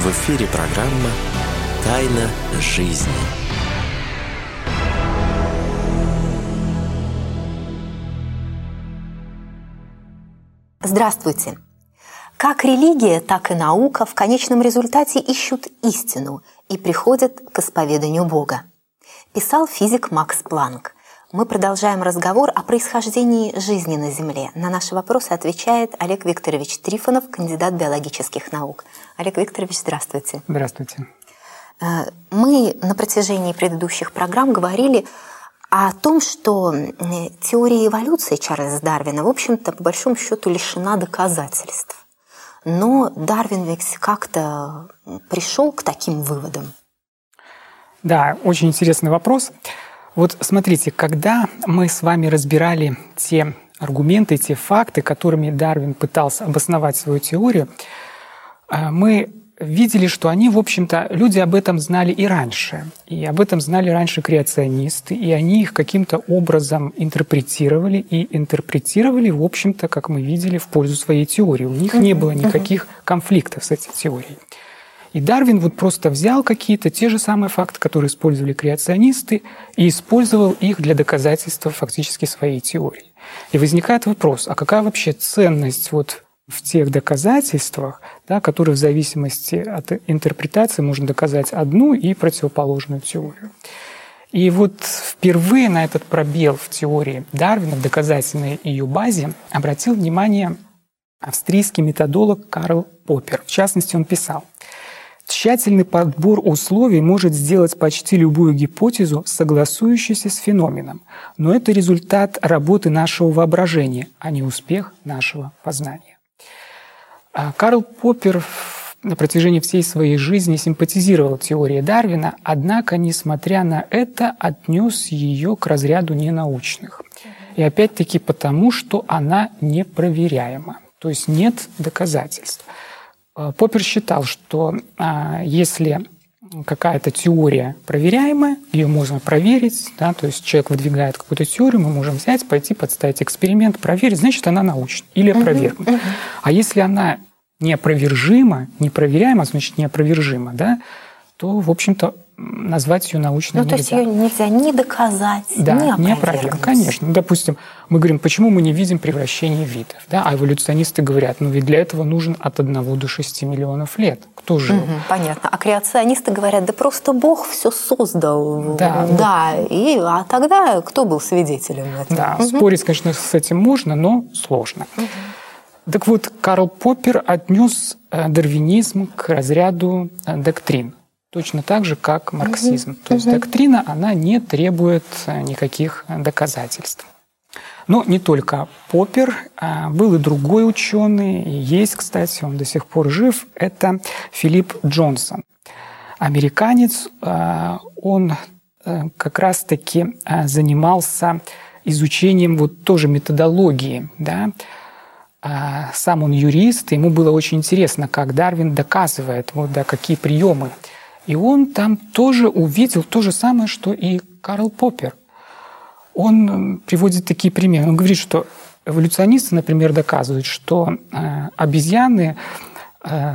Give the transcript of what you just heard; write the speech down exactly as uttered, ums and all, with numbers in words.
В эфире программа «Тайна жизни». Здравствуйте! Как религия, так и наука в конечном результате ищут истину и приходят к исповеданию Бога. Писал физик Макс Планк. Мы продолжаем разговор о происхождении жизни на Земле. На наши вопросы отвечает Олег Викторович Трифонов, кандидат биологических наук. Олег Викторович, здравствуйте. Здравствуйте. Мы на протяжении предыдущих программ говорили о том, что теория эволюции Чарльза Дарвина, в общем-то, по большому счету лишена доказательств. Но Дарвин ведь как-то пришел к таким выводам. Да, очень интересный вопрос. Вот смотрите, когда мы с вами разбирали те аргументы, те факты, которыми Дарвин пытался обосновать свою теорию, мы видели, что они, в общем-то, люди об этом знали и раньше. И об этом знали раньше креационисты, и они их каким-то образом интерпретировали, и интерпретировали, в общем-то, как мы видели, в пользу своей теории. У них не было никаких конфликтов с этой теорией. И Дарвин вот просто взял какие-то те же самые факты, которые использовали креационисты, и использовал их для доказательства фактически своей теории. И возникает вопрос, а какая вообще ценность вот в тех доказательствах, да, которые в зависимости от интерпретации можно доказать одну и противоположную теорию. И вот впервые на этот пробел в теории Дарвина, в доказательной ее базе, обратил внимание австрийский методолог Карл Поппер. В частности, он писал: «Тщательный подбор условий может сделать почти любую гипотезу, согласующуюся с феноменом, но это результат работы нашего воображения, а не успех нашего познания». Карл Поппер на протяжении всей своей жизни симпатизировал теории Дарвина, однако, несмотря на это, отнес ее к разряду ненаучных. И опять-таки потому, что она непроверяема, то есть нет доказательств. Поппер считал, что а, если какая-то теория проверяемая, ее можно проверить, да, то есть человек выдвигает какую-то теорию, мы можем взять, пойти подставить эксперимент, проверить, значит, она научна или опровергнута. Uh-huh, uh-huh. А если она неопровержима, непроверяема, значит, неопровержима, да, то, в общем-то, назвать ее научной ну, нельзя. То есть ее нельзя ни доказать, да, ни опровергнуть. Не опровергнуть. Конечно. Допустим, мы говорим, почему мы не видим превращение видов, да? А эволюционисты говорят, ну ведь для этого нужен от одного до шести миллионов лет. Кто жил? Угу, понятно. А креационисты говорят, да просто Бог все создал. Да, да вот. и, а тогда кто был свидетелем этого? Да, угу. спорить, конечно, с этим можно, но сложно. Угу. Так вот, Карл Поппер отнес дарвинизм к разряду доктрин. Точно так же, как марксизм. Uh-huh. То есть uh-huh. доктрина, она не требует никаких доказательств. Но не только Поппер, а был и другой ученый, и есть, кстати, он до сих пор жив, это Филипп Джонсон. Американец, он как раз-таки занимался изучением вот тоже методологии, да. Сам он юрист, ему было очень интересно, как Дарвин доказывает, вот, да, какие приемы. И он там тоже увидел то же самое, что и Карл Поппер. Он приводит такие примеры. Он говорит, что эволюционисты, например, доказывают, что обезьяны